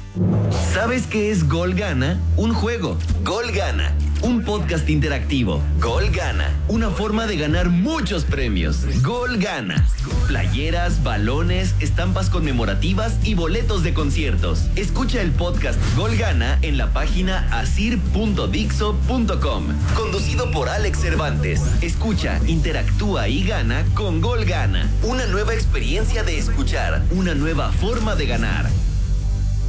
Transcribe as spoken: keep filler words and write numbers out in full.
¿Sabes qué es Gol Gana? Un juego. Gol Gana. Un podcast interactivo. Gol Gana. Una forma de ganar muchos premios. Gol Gana. Playeras, balones, estampas conmemorativas y boletos de conciertos. Escucha el podcast Gol Gana en la página asir punto dixo punto com. Conducido por Alex Cervantes. Escucha, interactúa y gana con Gol Gana. Una nueva experiencia de escuchar. Una nueva forma de ganar.